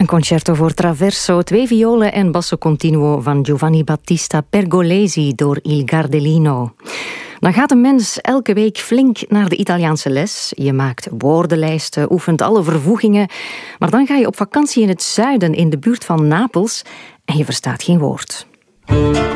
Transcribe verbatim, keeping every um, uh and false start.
concerto voor traverso, twee violen en basso continuo van Giovanni Battista Pergolesi door Il Gardelino. Dan gaat een mens elke week flink naar de Italiaanse les. Je maakt woordenlijsten, oefent alle vervoegingen. Maar dan ga je op vakantie in het zuiden, in de buurt van Napels, en je verstaat geen woord.